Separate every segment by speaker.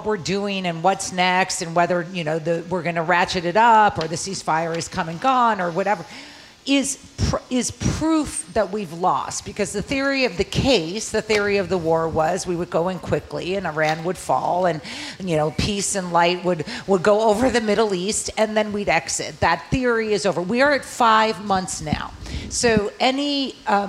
Speaker 1: what we're doing and what's next and whether, we're going to ratchet it up or the ceasefire is come and gone or whatever, is proof that we've lost. Because the theory of the case, the theory of the war was we would go in quickly and Iran would fall and, peace and light would go over the Middle East and then we'd exit. That theory is over. We are at 5 months now. So any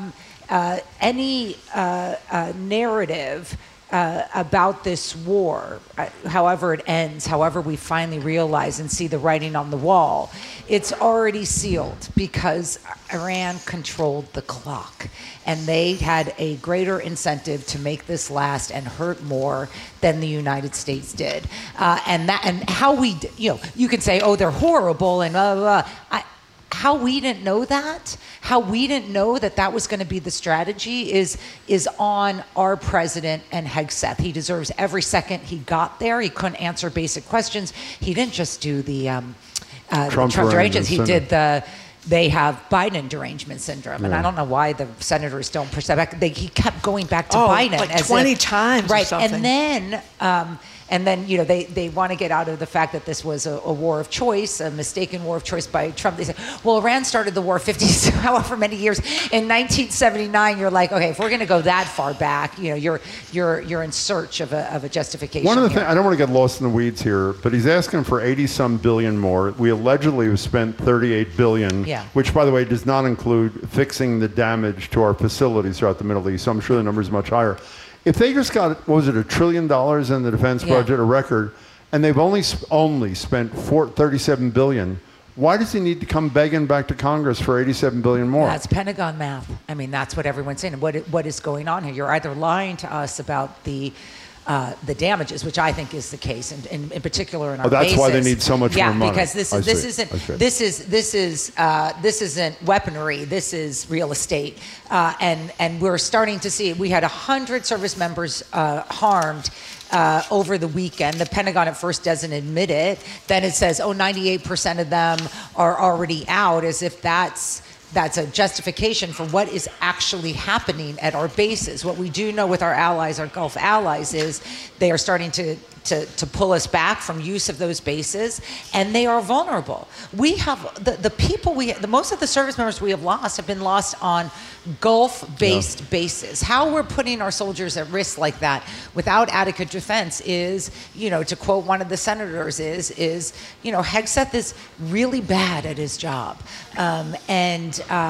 Speaker 1: narrative about this war, however it ends, however we finally realize and see the writing on the wall, it's already sealed because Iran controlled the clock and they had a greater incentive to make this last and hurt more than the United States did. And how we, you can say, oh, they're horrible and blah, blah, blah. How we didn't know that, how we didn't know that that was going to be the strategy is on our president and Hegseth. He deserves every second he got there. He couldn't answer basic questions. He didn't just do the Trump derangements. He did they have Biden derangement syndrome. And I don't know why the senators don't push that back. He kept going back to Biden.
Speaker 2: Like 20 times
Speaker 1: right.
Speaker 2: or something.
Speaker 1: And then, they want to get out of the fact that this was a war of choice, a mistaken war of choice by Trump. They say, well, Iran started the war 50, however many years. In 1979, you're like, okay, if we're going to go that far back, you're in search of a justification.
Speaker 3: One of the things, I don't want to get lost in the weeds here, but he's asking for 80-some billion more. We allegedly have spent 38 billion, which, by the way, does not include fixing the damage to our facilities throughout the Middle East. So I'm sure the number is much higher. If they just got, what was it, $1 trillion in the defense budget, a record, and they've only spent $37 billion, why does he need to come begging back to Congress for $87 billion more?
Speaker 1: That's Pentagon math. I mean, that's what everyone's saying. What is going on here? You're either lying to us about the damages, which I think is the case, and in particular in our
Speaker 3: that's
Speaker 1: bases.
Speaker 3: Why they need so much more money.
Speaker 1: Yeah, because this isn't weaponry. This is real estate, and we're starting to see. We had 100 service members harmed over the weekend. The Pentagon at first doesn't admit it. Then it says, 98% of them are already out, as if that's a justification for what is actually happening at our bases. What we do know with our allies, our Gulf allies, is they are starting to pull us back from use of those bases, and they are vulnerable. We have most of the service members we have lost have been lost on Gulf-based bases. How we're putting our soldiers at risk like that without adequate defense is, to quote one of the senators, Hegseth is really bad at his job, and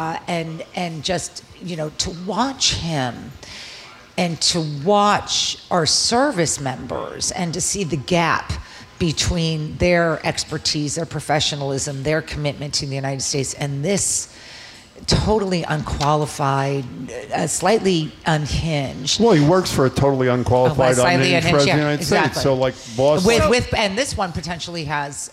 Speaker 1: just to watch him. And to watch our service members and to see the gap between their expertise, their professionalism, their commitment to the United States, and this totally unqualified, slightly unhinged.
Speaker 3: Well, he works for a totally unqualified, unhinged president of the United States. So, boss.
Speaker 1: And this one potentially has.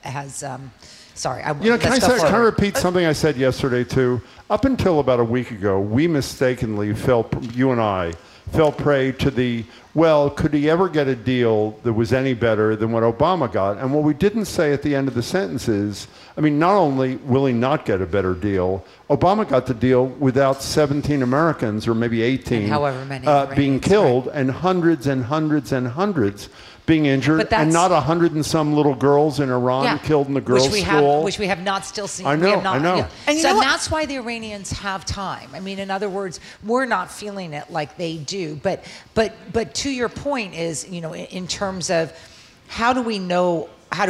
Speaker 1: Sorry, can
Speaker 3: I repeat something I said yesterday too? Up until about a week ago, we mistakenly you and I fell prey to could he ever get a deal that was any better than what Obama got? And what we didn't say at the end of the sentence is, not only will he not get a better deal, Obama got the deal without 17 Americans, or maybe 18,
Speaker 1: however many
Speaker 3: being killed, and hundreds and hundreds and hundreds being injured, and not 100 and some little girls in Iran killed in the girls' school.
Speaker 1: Which we have not still seen.
Speaker 3: I know.
Speaker 1: Yeah. And that's why the Iranians have time. In other words, we're not feeling it like they do. But to your point is, in terms of how do I know?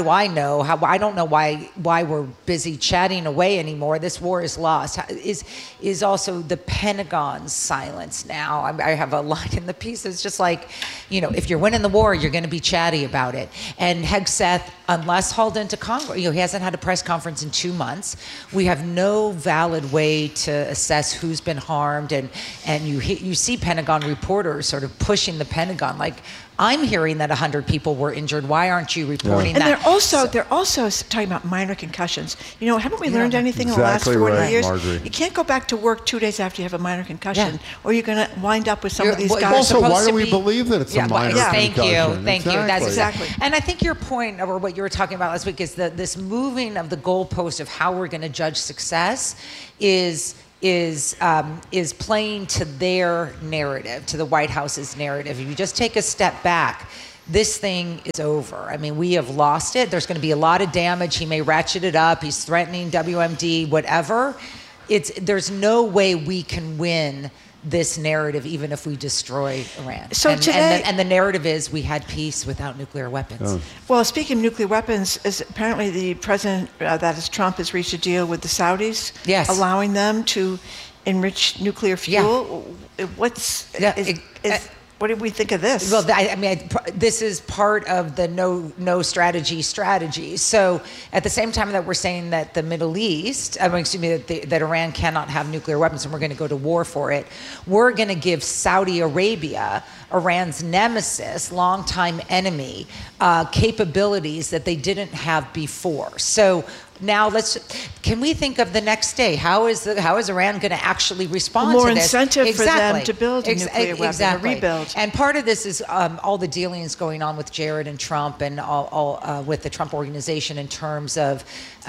Speaker 1: I don't know why we're busy chatting away anymore. This war is lost. Is also the Pentagon's silence now. I have a line in the piece that's just like, if you're winning the war, you're going to be chatty about it. And Hegseth, unless hauled into Congress, he hasn't had a press conference in 2 months. We have no valid way to assess who's been harmed, and you see Pentagon reporters sort of pushing the Pentagon like, I'm hearing that 100 people were injured. Why aren't you reporting that?
Speaker 2: And they're also talking about minor concussions. Haven't we learned anything in the last 40 years?
Speaker 3: Marjorie.
Speaker 2: You can't go back to work 2 days after you have a minor concussion, or you're going to wind up with some of these guys.
Speaker 3: Also, why do we believe that it's a minor concussion?
Speaker 1: Thank you. That's exactly. And I think your point, or what you were talking about last week, is this moving of the goalpost of how we're going to judge success is playing to their narrative, to the White House's narrative. If you just take a step back, this thing is over. I mean, we have lost it. There's going to be a lot of damage. He may ratchet it up. He's threatening WMD, whatever. There's no way we can win this narrative, even if we destroy Iran.
Speaker 2: So today,
Speaker 1: and the narrative is we had peace without nuclear weapons.
Speaker 3: Oh.
Speaker 2: Well, speaking of nuclear weapons, apparently the president, that is Trump, has reached a deal with the Saudis,
Speaker 1: yes,
Speaker 2: allowing them to enrich nuclear fuel. Yeah. What do we think of this?
Speaker 1: Well, this is part of the no strategy. So at the same time that we're saying that the Middle East, that Iran cannot have nuclear weapons and we're going to go to war for it, we're going to give Saudi Arabia, Iran's nemesis, longtime enemy, capabilities that they didn't have before. So now can we think of the next day? How is Iran going to actually respond to this?
Speaker 2: More incentive for them to build a nuclear weapon,
Speaker 1: exactly.
Speaker 2: a rebuild.
Speaker 1: And part of this is all the dealings going on with Jared and Trump and all with the Trump organization in terms of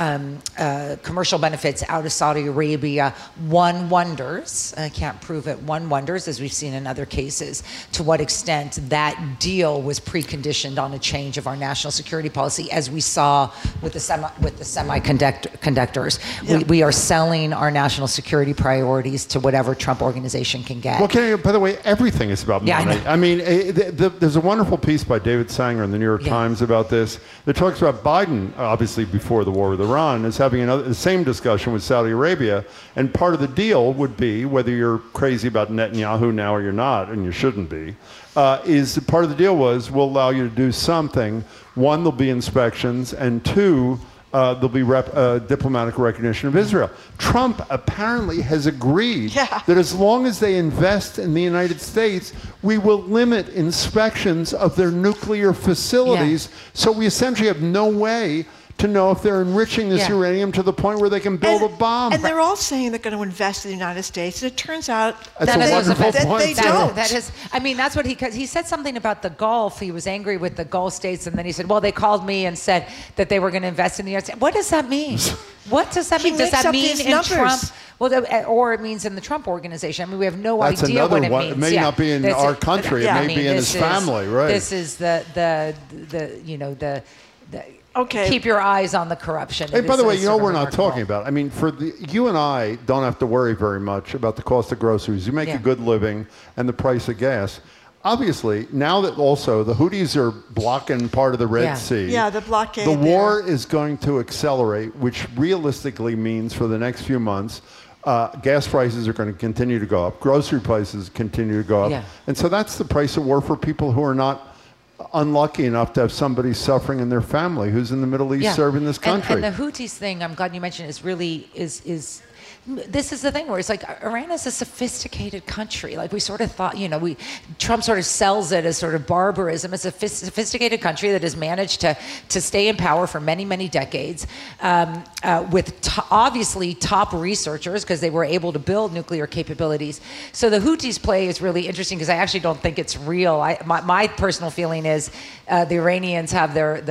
Speaker 1: commercial benefits out of Saudi Arabia. One wonders, I can't prove it, one wonders, as we've seen in other cases, to what extent that deal was preconditioned on a change of our national security policy, as we saw with the semiconductors. Yeah. We are selling our national security priorities to whatever Trump organization can get.
Speaker 3: Well, by the way, everything is about money. I mean, there's a wonderful piece by David Sanger in the New York Times about this that talks about Biden, obviously before the war with Iran, is having the same discussion with Saudi Arabia, and part of the deal would be, whether you're crazy about Netanyahu now or you're not, and you shouldn't be, is part of the deal was, we'll allow you to do something. One, there'll be inspections, and two, there'll be diplomatic recognition of Israel. Trump apparently has agreed that as long as they invest in the United States, we will limit inspections of their nuclear facilities. So we essentially have no way to know if they're enriching this uranium to the point where they can build a bomb.
Speaker 2: And they're all saying they're going to invest in the United States, and it turns out
Speaker 3: that they don't.
Speaker 1: That's what he said something about the Gulf. He was angry with the Gulf states, and then he said, well, they called me and said that they were going to invest in the United States. What does that mean? What does that mean? Does that mean in Trump? Well, or it means in the Trump organization. I mean, we have no idea what it means.
Speaker 3: It may not be in our country. It may be in his family, right?
Speaker 1: This is okay. Keep your eyes on the corruption.
Speaker 3: Hey, by the way, we're not talking about. I mean, you and I don't have to worry very much about the cost of groceries. You make a good living and the price of gas. Obviously, now that also the Houthis are blocking part of the Red Sea,
Speaker 2: the blockade.
Speaker 3: The war is going to accelerate, which realistically means for the next few months, gas prices are going to continue to go up. Grocery prices continue to go up, and so that's the price of war for people who are not unlucky enough to have somebody suffering in their family who's in the Middle East serving this country.
Speaker 1: And the Houthis thing, I'm glad you mentioned, is really this is the thing where it's like Iran is a sophisticated country. Like we sort of thought, Trump sort of sells it as sort of barbarism. It's a sophisticated country that has managed to stay in power for many, many decades with obviously top researchers because they were able to build nuclear capabilities. So the Houthis play is really interesting because I actually don't think it's real. My personal feeling is the Iranians have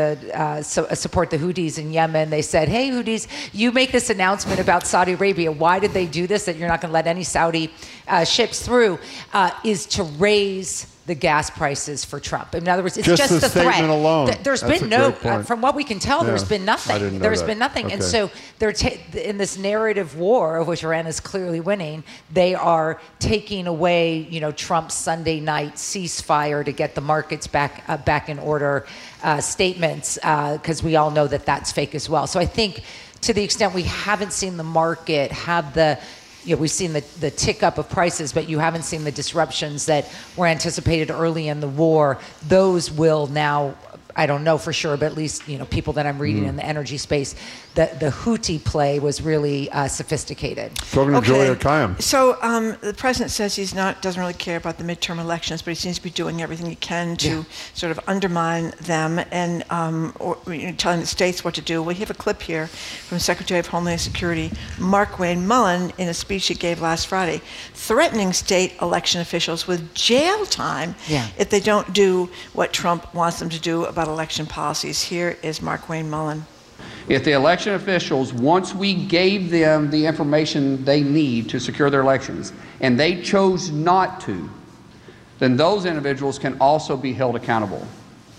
Speaker 1: support the Houthis in Yemen. They said, hey, Houthis, you make this announcement about Saudi Arabia. Why did they do this, that you're not going to let any Saudi ships through, is to raise the gas prices for Trump. In other words, it's just the threat.
Speaker 3: Alone.
Speaker 1: There's been from what we can tell, there's been nothing. There's been nothing. Okay. And so they're in this narrative war, of which Iran is clearly winning, they are taking away, Trump's Sunday night ceasefire to get the markets back in order statements, because we all know that that's fake as well. So I think to the extent we haven't seen the market have we've seen the tick up of prices, but you haven't seen the disruptions that were anticipated early in the war. Those will now, I don't know for sure, but at least, people that I'm reading in the energy space, the Houthi play was really sophisticated.
Speaker 3: Talking to Julia Kayyem.
Speaker 2: So the president says doesn't really care about the midterm elections, but he seems to be doing everything he can to sort of undermine them and telling the states what to do. We have a clip here from Secretary of Homeland Security Mark Wayne Mullen in a speech he gave last Friday, threatening state election officials with jail time if they don't do what Trump wants them to do about election policies. Here is Mark Wayne Mullen.
Speaker 4: If the election officials, once we gave them the information they need to secure their elections, and they chose not to, then those individuals can also be held accountable.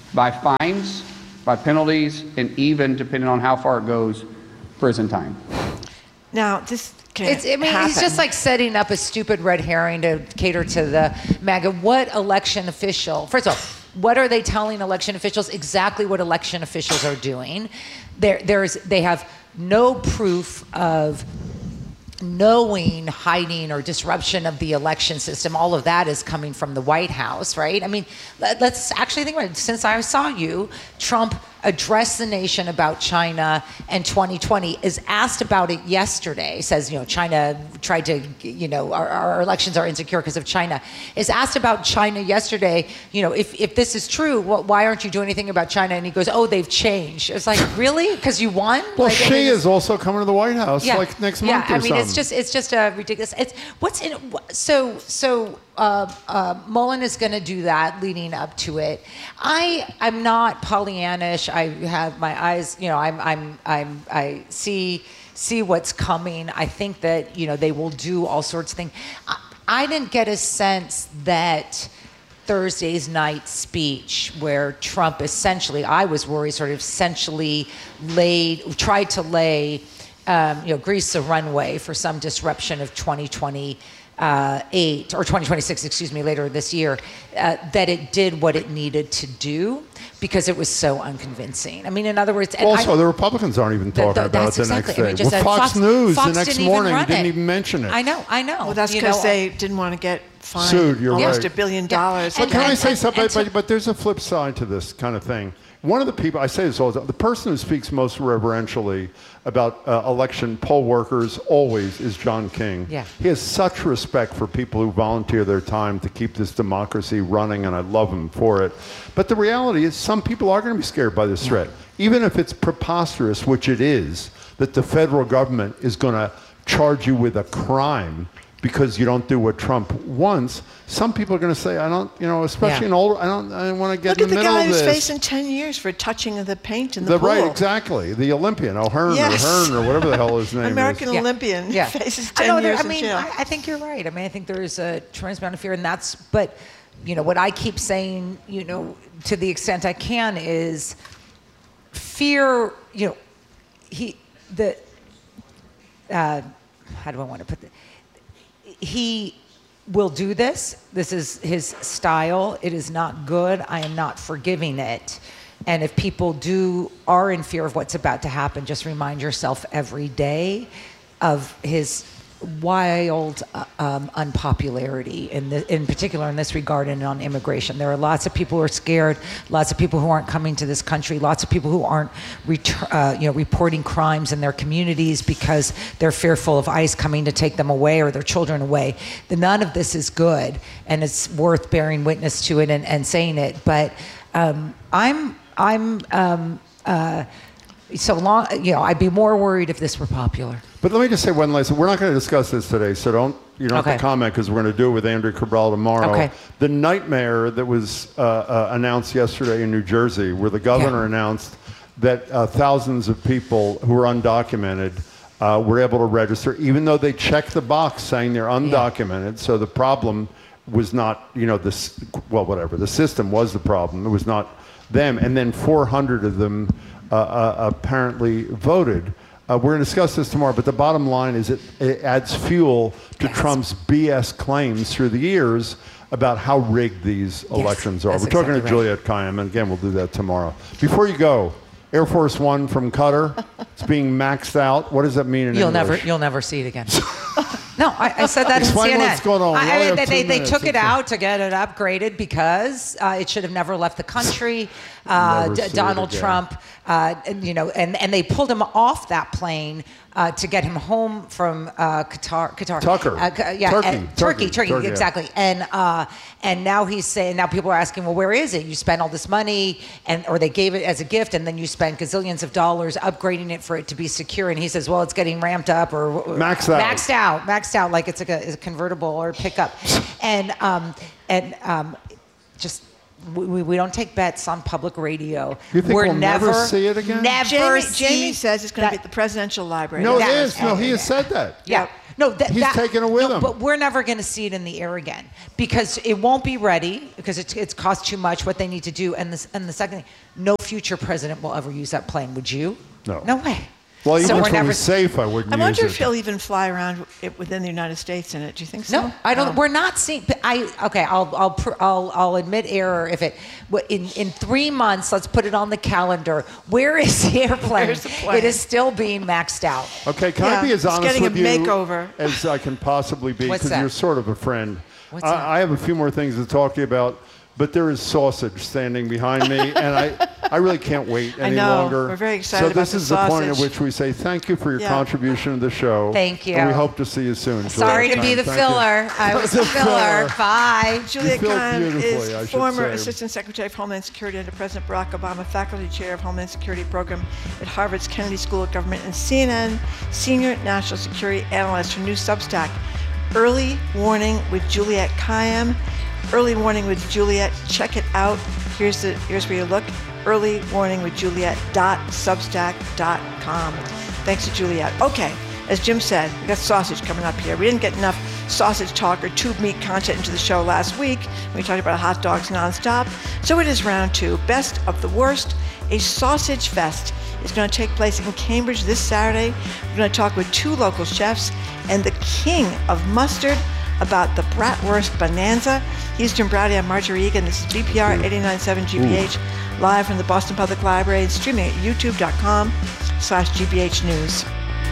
Speaker 4: by fines, by penalties, and even, depending on how far it goes, prison time.
Speaker 2: Now, this
Speaker 1: he's just like setting up a stupid red herring to cater to the MAGA. What election official, first of all, what are they telling election officials? Exactly what election officials are doing. They have no proof of knowing, hiding, or disruption of the election system. All of that is coming from the White House, right? I mean, let's actually think about it. Since I saw you, Trump addressed the nation about China and 2020, is asked about it yesterday, says, China tried to, our elections are insecure because of China, is asked about China yesterday, if this is true, why aren't you doing anything about China? And he goes, oh, they've changed. It's like, really? Because you won?
Speaker 3: Well, Xi is also coming to the White House like next month or something.
Speaker 1: It's just a ridiculous. Mullen is going to do that leading up to it. I'm not Pollyannish. I have my eyes, I see what's coming. I think that, they will do all sorts of things. I didn't get a sense that Thursday's night speech where Trump essentially, I was worried, tried to lay, grease the runway for some disruption of 2028 or 2026, later this year, that it did what it needed to do because it was so unconvincing. I mean, in other words...
Speaker 3: Also, the Republicans aren't even talking about it the next day. Fox News the next morning didn't even mention it.
Speaker 1: I know.
Speaker 2: Well, that's because they didn't want to get fined
Speaker 3: sued,
Speaker 2: almost
Speaker 3: right.
Speaker 2: $1 billion.
Speaker 3: But can I say something? But there's a flip side to this kind of thing. One of the people, I say this all the time, the person who speaks most reverentially about election poll workers always is John King.
Speaker 1: Yeah.
Speaker 3: He has such respect for people who volunteer their time to keep this democracy running, and I love him for it. But the reality is some people are going to be scared by this threat. Even if it's preposterous, which it is, that the federal government is going to charge you with a crime because you don't do what Trump wants, some people are going to say, I don't, especially in older, I don't want to get in the middle of this.
Speaker 2: Look at the guy who's facing 10 years for touching of the paint in the pool.
Speaker 3: Right, exactly. The Olympian, O'Hearn or whatever the hell his name
Speaker 2: American
Speaker 3: is.
Speaker 2: Olympian faces 10 years in jail.
Speaker 1: I think you're right. I mean, I think there is a tremendous amount of fear, and but, what I keep saying, to the extent I can is fear, how do I want to put this? He will do this. This is his style. It is not good. I am not forgiving it. And if people are in fear of what's about to happen, just remind yourself every day of his wild unpopularity, in particular in this regard and on immigration. There are lots of people who are scared, lots of people who aren't coming to this country, lots of people who aren't reporting crimes in their communities because they're fearful of ICE coming to take them away or their children away. None of this is good, and it's worth bearing witness to it and saying it. But I'd be more worried if this were popular.
Speaker 3: But let me just say one last thing. We're not going to discuss this today, so you don't have to comment because we're going to do it with Andrew Cabral tomorrow. Okay. The nightmare that was announced yesterday in New Jersey, where the governor announced that thousands of people who were undocumented were able to register, even though they checked the box saying they're undocumented. So the problem was not, the system was the problem. It was not them. And then 400 of them apparently voted. We're going to discuss this tomorrow, but the bottom line is it adds fuel to Trump's BS claims through the years about how rigged these elections are. We're talking to Juliette Kayyem, and again, we'll do that tomorrow. Before you go, Air Force One from Qatar, it's being maxed out. What does that mean in English?
Speaker 1: You'll never see it again. No, I said that
Speaker 3: Explain
Speaker 1: in CNN.
Speaker 3: What's going on.
Speaker 1: They took it out to get it upgraded because it should have never left the country. Donald Trump, and they pulled him off that plane to get him home from Qatar. Turkey, exactly. And now he's saying, now people are asking, well, where is it? You spent all this money, or they gave it as a gift, and then you spent gazillions of dollars upgrading it for it to be secure. And he says, well, it's getting ramped up or maxed out, like it's a convertible or pickup, just. We don't take bets on public radio.
Speaker 3: You think we'll never see it again?
Speaker 2: Jamie says it's going to be at the Presidential Library.
Speaker 3: No, it is. No, he has said that.
Speaker 1: Yeah. No,
Speaker 3: he's taking it with him.
Speaker 1: But we're never going to see it in the air again because it won't be ready because it's cost too much what they need to do. And the second thing, no future president will ever use that plane. Would you?
Speaker 3: No.
Speaker 1: No way.
Speaker 3: Well, even
Speaker 1: So
Speaker 3: if
Speaker 1: we're
Speaker 3: it
Speaker 1: never-
Speaker 3: was safe, I wouldn't use it.
Speaker 2: I wonder if he'll even fly around it within the United States in it. Do you think so?
Speaker 1: No, I don't. We're not seeing. I'll admit error. If it in 3 months, let's put it on the calendar. Where is the airplane?
Speaker 2: Where's the plane?
Speaker 1: It is still being maxed out.
Speaker 3: Okay, can I be as
Speaker 2: it's
Speaker 3: honest
Speaker 2: getting
Speaker 3: with
Speaker 2: a
Speaker 3: you
Speaker 2: makeover.
Speaker 3: as I can possibly be?
Speaker 1: What's
Speaker 3: Because
Speaker 1: that?
Speaker 3: you're sort of a friend.
Speaker 1: What's that?
Speaker 3: I have a few more things to talk to you about, but there is sausage standing behind me, and I really can't wait any
Speaker 2: know.
Speaker 3: longer.
Speaker 2: We're very excited
Speaker 3: So
Speaker 2: about
Speaker 3: this
Speaker 2: the
Speaker 3: is the point at
Speaker 2: sausage.
Speaker 3: which we say thank you for your
Speaker 2: Yeah.
Speaker 3: contribution to the show.
Speaker 1: Thank you.
Speaker 3: And we hope to see you soon.
Speaker 1: Sorry to
Speaker 3: Juliette
Speaker 1: be the
Speaker 3: Kahn. Thank you.
Speaker 1: filler. I was the filler. Bye.
Speaker 2: Juliette
Speaker 3: filled
Speaker 2: Kahn
Speaker 3: beautifully, I
Speaker 2: is
Speaker 3: should
Speaker 2: former
Speaker 3: say.
Speaker 2: Assistant Secretary of Homeland Security under President Barack Obama, Faculty Chair of Homeland Security Program at Harvard's Kennedy School of Government, and CNN Senior National Security Analyst for new Substack, Early Warning with Juliette Kayyem. Early Warning with Juliette. Check it out. Here's where you look. Early Warning with Juliette.substack.com. Thanks to Juliette. Okay, as Jim said, we got sausage coming up here. We didn't get enough sausage talk or tube meat content into the show last week. We talked about hot dogs nonstop. So it is round 2, Best of the Worst. A sausage fest is going to take place in Cambridge this Saturday. We're going to talk with 2 local chefs and the king of mustard about the Bratwurst Bonanza. He's Jim Braude. I'm Marjorie Egan. This is BPR 89.7 GBH, live from the Boston Public Library and streaming at youtube.com/GBH News.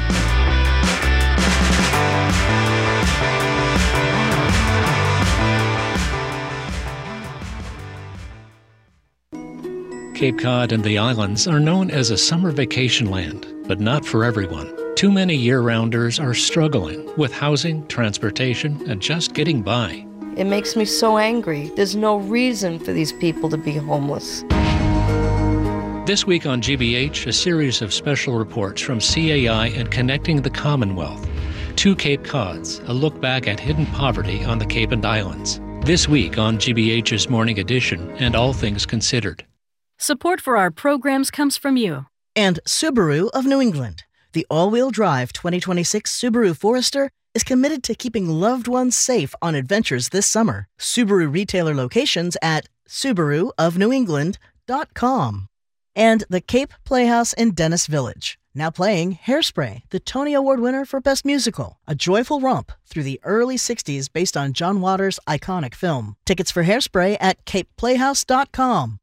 Speaker 5: Cape Cod and the islands are known as a summer vacation land, but not for everyone. Too many year-rounders are struggling with housing, transportation, and just getting by.
Speaker 6: It makes me so angry. There's no reason for these people to be homeless.
Speaker 5: This week on GBH, a series of special reports from CAI and Connecting the Commonwealth. 2 Cape Cods, a look back at hidden poverty on the Cape and Islands. This week on GBH's Morning Edition and All Things Considered.
Speaker 7: Support for our programs comes from you.
Speaker 8: And Subaru of New England. The all-wheel drive 2026 Subaru Forester is committed to keeping loved ones safe on adventures this summer. Subaru retailer locations at SubaruofNewEngland.com. And the Cape Playhouse in Dennis Village, now playing Hairspray, the Tony Award winner for Best Musical, a joyful romp through the early 60s based on John Waters' iconic film. Tickets for Hairspray at CapePlayhouse.com.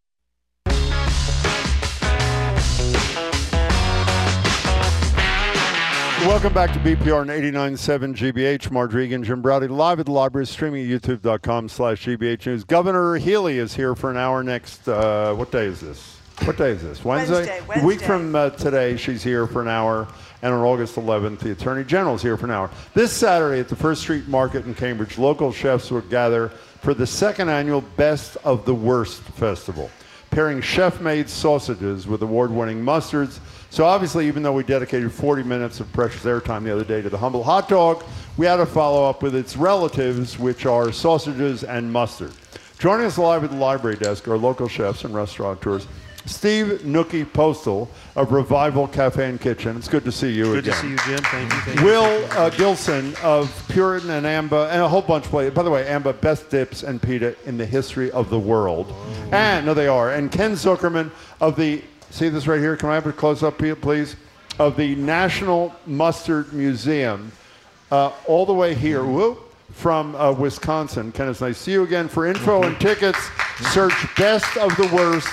Speaker 3: Welcome back to BPR and 89.7 GBH. Marjorie Egan, Jim Braude, live at the library, streaming at youtube.com/GBH News. Governor Healy is here for an hour next, what day is this? What day is this? Wednesday?
Speaker 2: Wednesday.
Speaker 3: A week from today, she's here for an hour. And on August 11th, the Attorney General is here for an hour. This Saturday at the First Street Market in Cambridge, local chefs will gather for the second annual Best of the Worst Festival, pairing chef-made sausages with award-winning mustards. So obviously, even though we dedicated 40 minutes of precious airtime the other day to the humble hot dog, we had to follow up with its relatives, which are sausages and mustard. Joining us live at the library desk are local chefs and restaurateurs. Steve Nookie Postal of Revival Cafe and Kitchen. It's good to see you again.
Speaker 9: Good to see you, Jim. Thank you. Thank
Speaker 3: Will Gilson of Puritan and Amba, and a whole bunch of places. By the way, Amba, best dips and pita in the history of the world. And, no, they are. And Ken Zuckerman of the, see this right here? Can I have a close-up, please? Of the National Mustard Museum, all the way here, from Wisconsin. Ken, it's nice to see you again. For info and tickets, search Best of the Worst,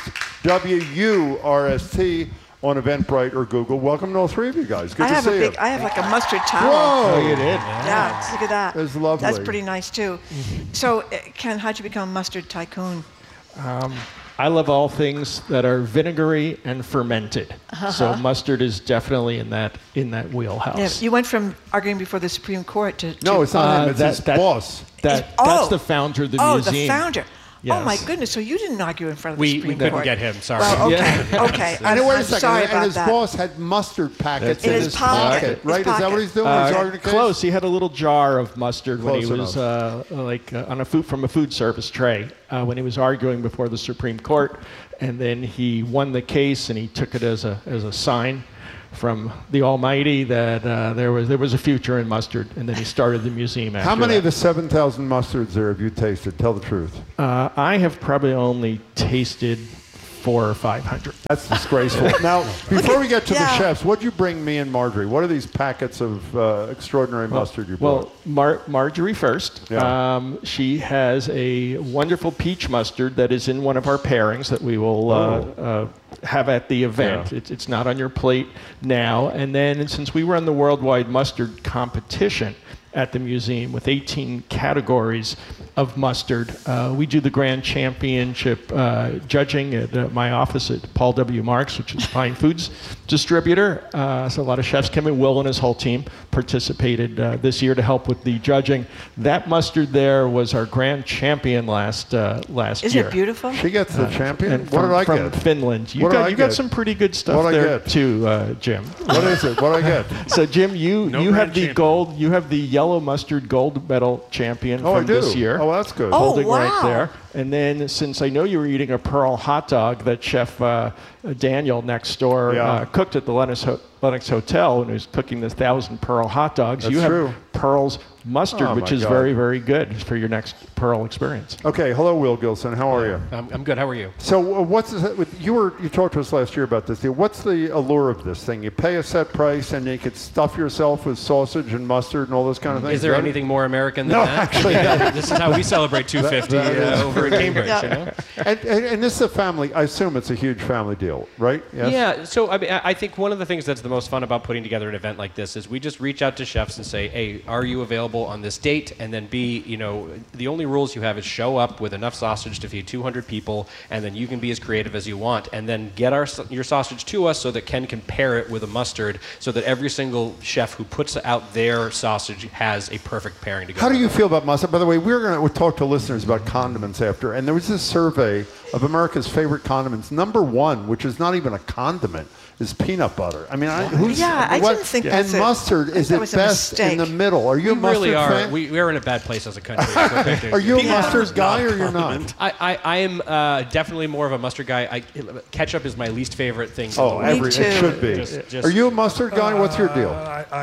Speaker 3: WURST, on Eventbrite or Google. Welcome to all 3 of you guys. Good to see you.
Speaker 2: I have like a mustard towel.
Speaker 3: Whoa!
Speaker 9: Oh, you did?
Speaker 2: Yeah, look at that.
Speaker 3: That's lovely.
Speaker 2: That's pretty nice, too. So, Ken, how'd you become mustard tycoon?
Speaker 9: I love all things that are vinegary and fermented. So mustard is definitely in that wheelhouse.
Speaker 2: Yeah, you went from arguing before the Supreme Court to...
Speaker 3: No, it's not him. It's his boss.
Speaker 9: That's the founder of the museum.
Speaker 2: Oh, the founder.
Speaker 9: Yes.
Speaker 2: Oh, my goodness. So you didn't argue in front of the Supreme
Speaker 10: We
Speaker 2: Court.
Speaker 10: couldn't get him, sorry.
Speaker 2: Well, okay, okay.
Speaker 3: And wait a
Speaker 2: I'm
Speaker 3: second.
Speaker 2: sorry
Speaker 3: And
Speaker 2: about
Speaker 3: his
Speaker 2: that.
Speaker 3: boss had mustard packets in his
Speaker 2: pocket.
Speaker 3: pocket, right? Is that what he's doing? He's arguing a case?
Speaker 9: Close. He had a little jar of mustard when he
Speaker 3: Close
Speaker 9: was on a from a food service tray when he was arguing before the Supreme Court, and then he won the case and he took it as a sign. from the Almighty that there was a future in mustard, and then he started the museum after
Speaker 3: How many
Speaker 9: that.
Speaker 3: of the 7,000 mustards there have you tasted? Tell the truth.
Speaker 9: I have probably only tasted 400 or 500.
Speaker 3: That's disgraceful. Now, before we get to the
Speaker 2: Yeah.
Speaker 3: chefs, what'd you bring me and Marjorie? What are these packets of extraordinary mustard you brought?
Speaker 9: Well, Marjorie first.
Speaker 3: Yeah.
Speaker 9: She has a wonderful peach mustard that is in one of our pairings that we will have at the event.
Speaker 3: Yeah.
Speaker 9: It's not on your plate now. And then since we run the Worldwide Mustard Competition at the museum with 18 categories of mustard, we do the grand championship judging at my office at Paul W. Marks, which is Fine Foods distributor. So a lot of chefs came in. Will and his whole team participated this year to help with the judging. That mustard there was our grand champion last year.
Speaker 2: Isn't it beautiful?
Speaker 3: She gets the champion?
Speaker 9: And
Speaker 3: What did I
Speaker 9: from
Speaker 3: get?
Speaker 9: Finland. You
Speaker 3: What did I
Speaker 9: got
Speaker 3: get?
Speaker 9: some pretty good stuff
Speaker 3: What did I
Speaker 9: there
Speaker 3: get?
Speaker 9: too, Jim.
Speaker 3: What is it? What did I get?
Speaker 9: So Jim, you
Speaker 10: grand
Speaker 9: have the
Speaker 10: champion.
Speaker 9: gold. You have the yellow mustard gold medal champion
Speaker 3: Oh, I
Speaker 9: from
Speaker 3: do.
Speaker 9: this year.
Speaker 3: Oh, that's good.
Speaker 2: Oh,
Speaker 9: Holding right
Speaker 2: wow.
Speaker 9: there. And then, since I know you were eating a Pearl hot dog that Chef Daniel next door
Speaker 3: Yeah.
Speaker 9: cooked at the Lennox Hotel when he was cooking the 1,000 Pearl hot dogs,
Speaker 3: That's
Speaker 9: you have
Speaker 3: true.
Speaker 9: Pearl's mustard,
Speaker 3: Oh,
Speaker 9: which
Speaker 3: my
Speaker 9: is
Speaker 3: God.
Speaker 9: very, very good for your next Pearl experience.
Speaker 3: Okay, hello, Will Gilson. How are you?
Speaker 10: I'm good. How are you?
Speaker 3: So, what's you talked to us last year about this deal. What's the allure of this thing? You pay a set price, and you could stuff yourself with sausage and mustard and all those kind of things.
Speaker 10: Is there
Speaker 3: that
Speaker 10: anything more American than
Speaker 3: No,
Speaker 10: that?
Speaker 3: actually,
Speaker 10: This is how we celebrate 250 over in Cambridge. You know?
Speaker 3: And this is a family. I assume it's a huge family deal, right? Yes?
Speaker 10: Yeah, so I mean, I think one of the things that's the most fun about putting together an event like this is we just reach out to chefs and say, hey, are you available on this date? And then B, the only rules you have is show up with enough sausage to feed 200 people, and then you can be as creative as you want, and then get your sausage to us so that Ken can pair it with a mustard so that every single chef who puts out their sausage has a perfect pairing together.
Speaker 3: How do you feel about mustard? By the way, we'll talk to listeners about condiments after, and there was this survey of America's favorite condiments. Number one, which is not even a condiment, is peanut butter. I mean,
Speaker 2: I didn't think
Speaker 3: and
Speaker 2: that's
Speaker 3: mustard is
Speaker 2: that
Speaker 3: at
Speaker 2: was a
Speaker 3: best in
Speaker 2: mistake.
Speaker 3: the middle. Are you a
Speaker 10: We
Speaker 3: mustard
Speaker 10: really are.
Speaker 3: fan?
Speaker 10: We're in a bad place as a country.
Speaker 3: Are you a mustard guy or you're not?
Speaker 10: I am definitely more of a mustard guy. Ketchup is my least favorite thing.
Speaker 3: Oh, it should be.
Speaker 10: Just-
Speaker 3: Are you a mustard guy? What's your deal?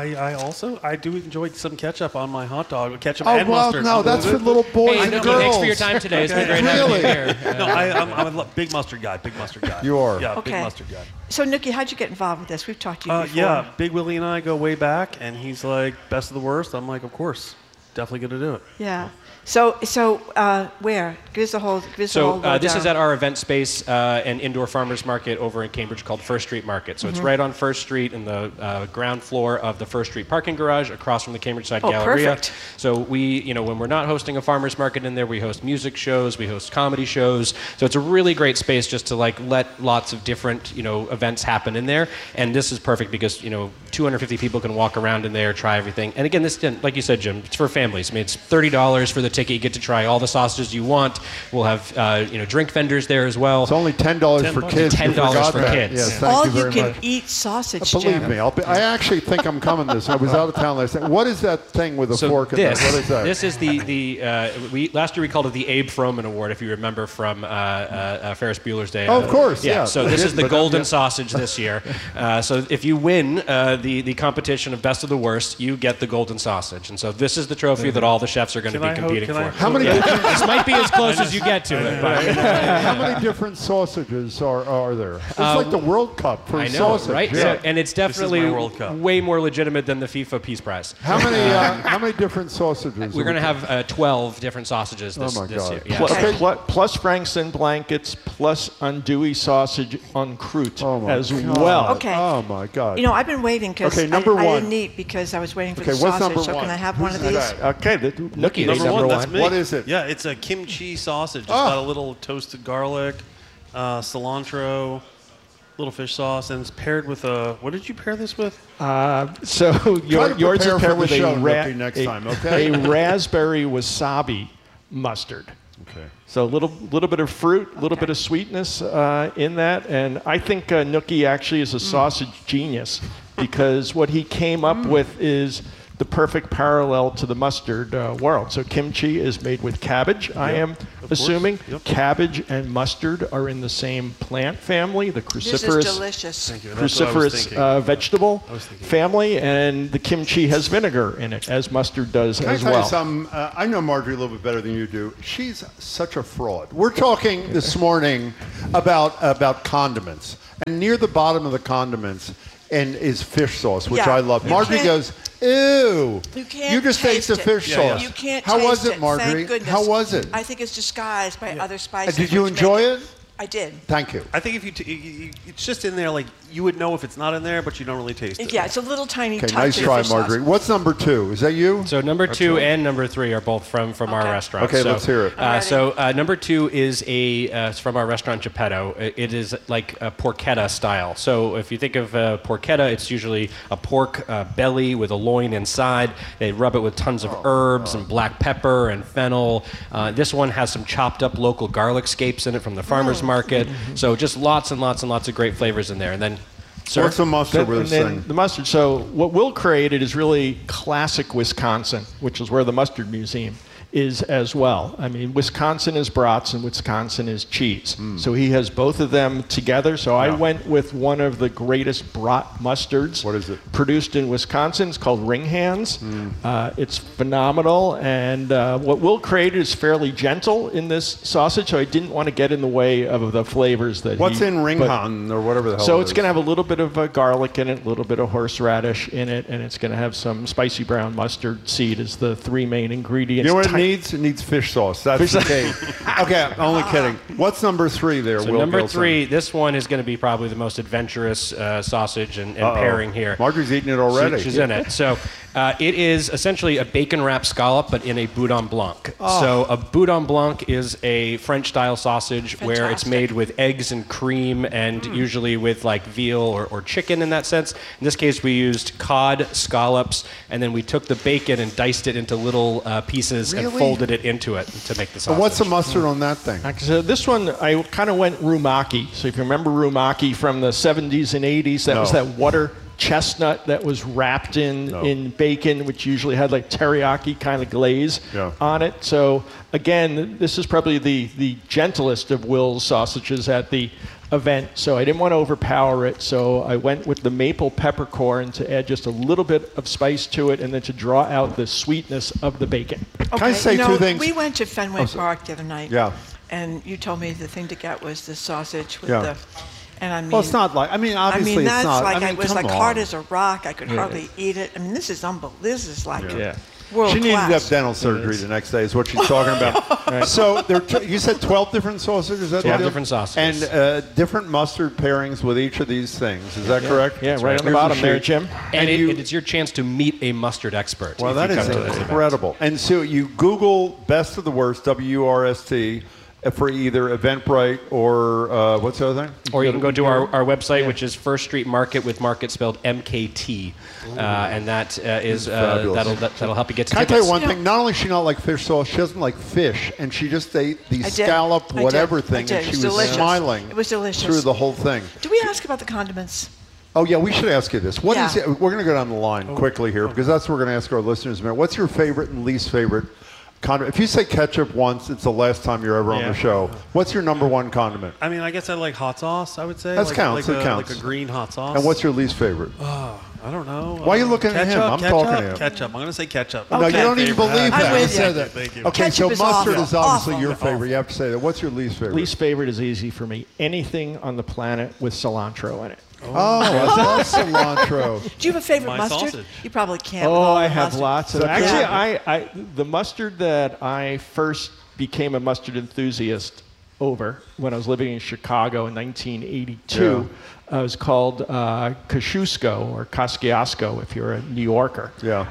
Speaker 11: I do enjoy some ketchup on my hot dog. Ketchup
Speaker 3: Oh,
Speaker 11: and
Speaker 3: well,
Speaker 11: mustard.
Speaker 3: no, that's for little boys
Speaker 10: Hey,
Speaker 3: and
Speaker 10: Nookie,
Speaker 3: girls.
Speaker 10: thanks for your time today. It's been great having you here.
Speaker 11: No, I'm a big mustard guy. Big mustard guy.
Speaker 3: You are?
Speaker 11: Yeah,
Speaker 2: Okay.
Speaker 11: big mustard guy.
Speaker 2: So, Nookie, how'd you get involved with this? We've talked to you before.
Speaker 11: Yeah, Big Willie and I go way back, and he's like, best of the worst. I'm like, of course, definitely going to do it.
Speaker 2: Yeah. So where? Give us the whole.
Speaker 10: This is at our event space and indoor farmers market over in Cambridge called First Street Market. So it's right on First Street in the ground floor of the First Street parking garage across from the Cambridge Side Galleria.
Speaker 2: Perfect.
Speaker 10: So we, when we're not hosting a farmers market in there, we host music shows, we host comedy shows. So it's a really great space just to let lots of different, events happen in there. And this is perfect because, 250 people can walk around in there, try everything. And again, this, like you said, Jim, it's for families. I mean, it's $30 for the ticket. You get to try all the sausages you want. We'll have, drink vendors there as well.
Speaker 3: It's only $10 for kids.
Speaker 10: $10
Speaker 3: You forgot
Speaker 10: for
Speaker 3: that.
Speaker 10: kids.
Speaker 3: Yes, thank
Speaker 2: All
Speaker 3: you very
Speaker 2: can
Speaker 3: much.
Speaker 2: eat sausage.
Speaker 3: Believe
Speaker 2: Jim.
Speaker 3: me, I actually think I'm coming this. I was out of town last night. What is that thing with a fork in there? What is that?
Speaker 10: This is last year we called it the Abe Froman Award, if you remember from Ferris Bueller's Day.
Speaker 3: Oh, of course, yeah.
Speaker 10: So this is the golden sausage this year. So if you win the competition of best of the worst, you get the golden sausage. And so this is the trophy that all the chefs are going to be competing for.
Speaker 3: How many?
Speaker 10: This might be as close as you get to it. But.
Speaker 3: How many different sausages are there? It's like the World Cup for
Speaker 10: I know,
Speaker 3: sausage.
Speaker 10: right?
Speaker 3: Yeah.
Speaker 10: So, and it's definitely
Speaker 11: World Cup.
Speaker 10: way more legitimate than the FIFA Peace Prize.
Speaker 3: How many different sausages?
Speaker 10: We're going to have 12 different sausages this
Speaker 3: Oh my
Speaker 10: year.
Speaker 3: God.
Speaker 10: Yeah.
Speaker 9: Plus Franks and blankets, plus andouille sausage en croûte as
Speaker 3: God.
Speaker 9: well.
Speaker 2: Okay.
Speaker 3: Oh my God.
Speaker 2: I've been waiting because
Speaker 3: Okay, number
Speaker 2: I
Speaker 3: one.
Speaker 2: didn't eat because I was waiting for
Speaker 3: Okay,
Speaker 2: the
Speaker 3: what's
Speaker 2: sausage.
Speaker 3: number
Speaker 2: So
Speaker 3: one?
Speaker 2: can I have one of these?
Speaker 9: Okay, Nookie,
Speaker 11: Number one, that's me.
Speaker 3: What is it?
Speaker 11: Yeah, it's a kimchi sausage. It's got a little toasted garlic, cilantro, little fish sauce, and it's paired with a. What did you pair this with?
Speaker 9: So yours
Speaker 3: prepare
Speaker 9: is
Speaker 3: for
Speaker 9: paired
Speaker 3: the
Speaker 9: with
Speaker 3: show, Nookie, next time, okay?
Speaker 9: a raspberry wasabi mustard.
Speaker 3: Okay.
Speaker 9: So a little bit of fruit, a little bit of sweetness in that, and I think Nookie actually is a sausage genius because what he came up with is the perfect parallel to the mustard world. So kimchi is made with cabbage. I am assuming.
Speaker 11: Yep.
Speaker 9: Cabbage and mustard are in the same plant family, the
Speaker 2: This is
Speaker 9: cruciferous,
Speaker 2: delicious.
Speaker 11: Thank you. That's what I was thinking.
Speaker 9: vegetable
Speaker 11: thinking.
Speaker 9: family, and the kimchi has vinegar in it, as mustard does
Speaker 3: Can I
Speaker 9: as
Speaker 3: tell
Speaker 9: well.
Speaker 3: you something? I know Marjorie a little bit better than you do. She's such a fraud. We're talking this morning about condiments, and near the bottom of the condiments is fish sauce, which
Speaker 2: Yeah,
Speaker 3: I love.
Speaker 2: you
Speaker 3: Marjorie
Speaker 2: can't-
Speaker 3: goes, ew.
Speaker 2: You can't
Speaker 3: You just ate
Speaker 2: taste
Speaker 3: the
Speaker 2: it.
Speaker 3: fish sauce.
Speaker 2: You can't
Speaker 3: How was
Speaker 2: taste
Speaker 3: it, Marjorie?
Speaker 2: Thank goodness.
Speaker 3: How was it?
Speaker 2: I think it's disguised by other spices.
Speaker 3: Did you
Speaker 2: which
Speaker 3: enjoy
Speaker 2: make
Speaker 3: it?
Speaker 2: I did.
Speaker 3: Thank you.
Speaker 11: I think if it's just in there, like you would know if it's not in there, but you don't really taste it.
Speaker 2: Yeah, it's a little tiny
Speaker 3: Okay,
Speaker 2: touch
Speaker 3: nice
Speaker 2: of
Speaker 3: try,
Speaker 2: fish sauce.
Speaker 3: Marjorie. What's number 2? Is that you?
Speaker 10: So number 2 and number 3 are both from our restaurant.
Speaker 3: Okay,
Speaker 10: so,
Speaker 3: let's hear it.
Speaker 10: So number 2 is it's from our restaurant Geppetto. It is like a porchetta style. So if you think of porchetta, it's usually a pork belly with a loin inside. They rub it with tons of herbs and black pepper and fennel. This one has some chopped up local garlic scapes in it from the farmer's market. So just lots and lots and lots of great flavors in there. And then
Speaker 3: So what's the mustard with this thing?
Speaker 9: The mustard. So what Will created is really classic Wisconsin, which is where the Mustard Museum is as well. I mean, Wisconsin is brats and Wisconsin is cheese. So he has both of them together. So I went with one of the greatest brat mustards.
Speaker 3: What is it?
Speaker 9: Produced in Wisconsin. It's called Ring Hands. It's phenomenal. And what Will created is fairly gentle in this sausage, so I didn't want to get in the way of the flavors that
Speaker 3: What's in Ringhan or whatever the hell
Speaker 9: So
Speaker 3: it
Speaker 9: it's
Speaker 3: is?
Speaker 9: going to have a little bit of garlic in it, a little bit of horseradish in it, and it's going to have some spicy brown mustard seed as the 3 main ingredients.
Speaker 3: You know what it needs? It needs fish sauce. That's the key. Okay, I'm only kidding. What's number 3 there,
Speaker 10: So
Speaker 3: Will
Speaker 10: number
Speaker 3: Gilson?
Speaker 10: 3, this one is going to be probably the most adventurous sausage and pairing here.
Speaker 3: Marjorie's eating it already.
Speaker 10: She's in it. So it is essentially a bacon wrap scallop, but in a boudin blanc. So a boudin blanc is a French-style sausage where it's made with eggs and cream and usually with like veal or chicken in that sense. In this case, we used cod, scallops, and then we took the bacon and diced it into little pieces and folded it into it to make the sausage.
Speaker 3: And what's the mustard on that thing?
Speaker 9: So this one, I kind of went rumaki. So if you remember rumaki from the 70s and 80s, that was that water chestnut that was wrapped in bacon, which usually had like teriyaki kind of glaze on it. So again, this is probably the gentlest of Will's sausages at the event, so I didn't want to overpower it, so I went with the maple peppercorn to add just a little bit of spice to it and then to draw out the sweetness of the bacon.
Speaker 2: Okay,
Speaker 3: Can I say two things?
Speaker 2: We went to Fenway Park the other night.
Speaker 3: Yeah.
Speaker 2: And you told me the thing to get was the sausage with
Speaker 3: Yeah.
Speaker 2: the... And I mean,
Speaker 3: Well, it's not like, obviously
Speaker 2: that's
Speaker 3: it's not.
Speaker 2: like,
Speaker 3: I mean,
Speaker 2: it was
Speaker 3: come
Speaker 2: like
Speaker 3: on.
Speaker 2: hard as a rock. I could hardly eat it. I mean, this is unbelievable. This is like world
Speaker 3: She needed to have
Speaker 2: class.
Speaker 3: dental surgery the next day, is what she's talking about. So you said 12 different sausages? Is that
Speaker 10: 12
Speaker 3: the deal?
Speaker 10: different sausages.
Speaker 3: And different mustard pairings with each of these things. Is that correct?
Speaker 9: Yeah, right on the
Speaker 3: Here's
Speaker 9: bottom there,
Speaker 3: sheet.
Speaker 9: Jim.
Speaker 10: And it's your chance to meet a mustard expert.
Speaker 3: Well,
Speaker 10: if
Speaker 3: that
Speaker 10: you
Speaker 3: is
Speaker 10: come to this event.
Speaker 3: incredible. And so you Google Best of the Worst, WRST, for either Eventbrite or what's the other thing?
Speaker 10: Or you can go to our website, which is First Street Market with market spelled MKT, and that is that'll help you get to
Speaker 3: Can I
Speaker 10: tickets.
Speaker 3: tell you one thing? Not only does she not like fish sauce, she doesn't like fish, and she just ate the scallop whatever thing, and she was
Speaker 2: delicious.
Speaker 3: smiling
Speaker 2: It was delicious.
Speaker 3: through the whole thing.
Speaker 2: Do we ask about the condiments?
Speaker 3: Oh yeah, we should ask you this. What is
Speaker 2: Yeah.
Speaker 3: it? We're going to go down the line quickly here because that's what we're going to ask our listeners in a minute. What's your favorite and least favorite condiment? If you say ketchup once, it's the last time you're ever on the show. What's your number 1 condiment?
Speaker 11: I mean, I guess I like hot sauce, I would say.
Speaker 3: That
Speaker 11: like,
Speaker 3: counts.
Speaker 11: Like
Speaker 3: that
Speaker 11: a,
Speaker 3: counts.
Speaker 11: Like a green hot sauce.
Speaker 3: And what's your least favorite?
Speaker 11: I don't know.
Speaker 3: Why are you looking at him? I'm talking to you.
Speaker 11: Ketchup. I'm going to say ketchup.
Speaker 3: No, you don't even believe that.
Speaker 2: I'm with
Speaker 3: You said
Speaker 2: you.
Speaker 3: that.
Speaker 11: Thank you.
Speaker 3: Okay,
Speaker 2: Ketchup
Speaker 3: so
Speaker 2: is
Speaker 3: mustard
Speaker 2: awful.
Speaker 3: is obviously
Speaker 2: Awful.
Speaker 3: your favorite. You have to say that. What's your least favorite?
Speaker 9: Least favorite is easy for me. Anything on the planet with cilantro in it.
Speaker 3: Oh, I love cilantro.
Speaker 2: Do you have a favorite
Speaker 11: My
Speaker 2: mustard?
Speaker 11: sausage.
Speaker 2: You probably can't. with all
Speaker 9: I
Speaker 2: the
Speaker 9: have
Speaker 2: mustard.
Speaker 9: lots of.
Speaker 3: So-
Speaker 9: Actually, the mustard that I first became a mustard enthusiast over when I was living in Chicago in 1982 was called Kosciuszko or Kosciuszko if you're a New Yorker.
Speaker 3: Yeah.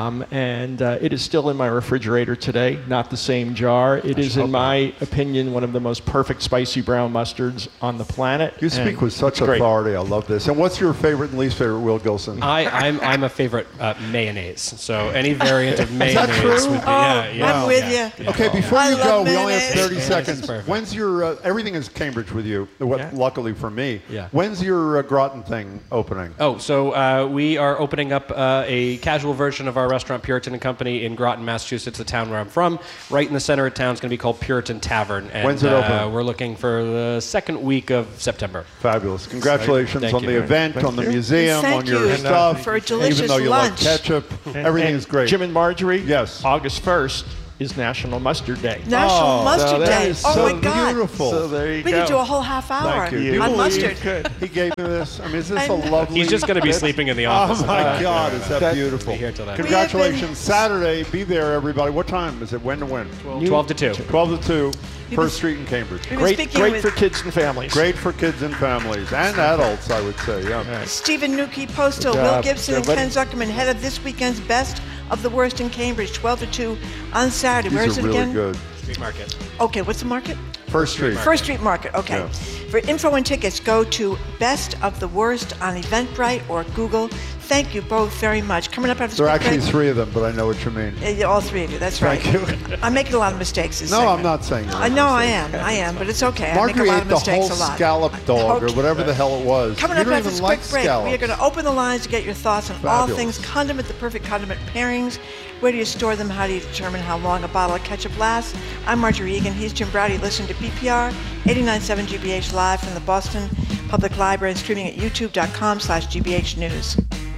Speaker 9: And it is still in my refrigerator today, not the same jar. It is, in my opinion, one of the most perfect spicy brown mustards on the planet.
Speaker 3: You speak with such
Speaker 9: it's great.
Speaker 3: authority. I love this. And what's your favorite and least favorite, Will Gilson?
Speaker 10: I'm a favorite mayonnaise. So any variant of mayonnaise
Speaker 3: true?
Speaker 10: would be
Speaker 2: I'm with you.
Speaker 3: Okay, before
Speaker 2: I
Speaker 3: you
Speaker 2: love
Speaker 3: go, we only have
Speaker 2: mayonnaise.
Speaker 3: 30 seconds.
Speaker 10: perfect.
Speaker 3: When's your, everything is Cambridge with you, luckily for me.
Speaker 10: Yeah.
Speaker 3: When's your Groton thing opening?
Speaker 10: Oh, so we are opening up a casual version of our restaurant, Puritan & Company, in Groton, Massachusetts, the town where I'm from. Right in the center of town. It's going to be called Puritan Tavern. And,
Speaker 3: when's it open?
Speaker 10: We're looking for the second week of September.
Speaker 3: Fabulous. Congratulations on the event, on the museum,
Speaker 2: Thank
Speaker 3: on your
Speaker 2: you
Speaker 3: stuff.
Speaker 2: for a delicious
Speaker 3: Even though you
Speaker 2: lunch.
Speaker 3: like ketchup, everything is great.
Speaker 9: Jim and Marjorie?
Speaker 3: Yes.
Speaker 9: August 1st is National Mustard Day.
Speaker 2: National Mustard Day.
Speaker 3: Is
Speaker 2: Oh
Speaker 3: so
Speaker 2: my God.
Speaker 3: beautiful.
Speaker 9: So there you
Speaker 2: We
Speaker 9: go.
Speaker 2: could do a whole half hour
Speaker 3: Thank you.
Speaker 2: on mustard.
Speaker 3: He gave me this. I mean, is this
Speaker 2: I
Speaker 3: a
Speaker 2: know.
Speaker 3: lovely...
Speaker 10: He's just going to be sleeping in the office.
Speaker 3: Oh, my God. Is that beautiful?
Speaker 10: Be here till then.
Speaker 3: Congratulations. Saturday. Be there, everybody. What time is it? When to when?
Speaker 10: 12 to 2.
Speaker 3: 12 to 2. First Street in Cambridge.
Speaker 9: Great for kids and families.
Speaker 3: Great for kids and families. And adults, I would say. Yeah.
Speaker 2: Stephen Newkey, Postal,
Speaker 3: Good job.
Speaker 2: Will Gibson, and
Speaker 3: Everybody.
Speaker 2: Ken Zuckerman, head of this weekend's Best of the Worst in Cambridge, 12 to 2 on Saturday.
Speaker 3: These
Speaker 2: Where is
Speaker 3: are
Speaker 2: it
Speaker 3: really
Speaker 2: again?
Speaker 3: good.
Speaker 10: Street Market.
Speaker 2: Okay, what's the market?
Speaker 3: First Street.
Speaker 2: First Street Market, okay.
Speaker 3: Yeah.
Speaker 2: For info and tickets, go to Best of the Worst on Eventbrite or Google. Thank you both very much. Coming up after this
Speaker 3: There are
Speaker 2: quick
Speaker 3: actually
Speaker 2: break-
Speaker 3: 3 of them, but I know what you mean.
Speaker 2: All 3 of you, that's right.
Speaker 3: Thank you.
Speaker 2: I'm making a lot of mistakes this
Speaker 3: No,
Speaker 2: segment.
Speaker 3: I'm not saying you're
Speaker 2: I
Speaker 3: making
Speaker 2: know
Speaker 3: mistakes.
Speaker 2: I am, but it's okay.
Speaker 3: Marjorie
Speaker 2: I make a lot
Speaker 3: ate
Speaker 2: of
Speaker 3: the
Speaker 2: mistakes
Speaker 3: whole
Speaker 2: a lot.
Speaker 3: scallop dog or
Speaker 2: Okay.
Speaker 3: whatever the hell it was.
Speaker 2: Coming
Speaker 3: you
Speaker 2: up
Speaker 3: don't
Speaker 2: after
Speaker 3: even
Speaker 2: this
Speaker 3: like
Speaker 2: quick break,
Speaker 3: scallops.
Speaker 2: we are going to open the lines to get your thoughts on all
Speaker 3: Fabulous.
Speaker 2: things condiment, the perfect condiment pairings. Where do you store them? How do you determine how long a bottle of ketchup lasts? I'm Marjorie Egan. He's Jim Browdy. Listen to PPR 89.7 GBH live from the Boston Public Library and streaming at youtube.com/GBH News.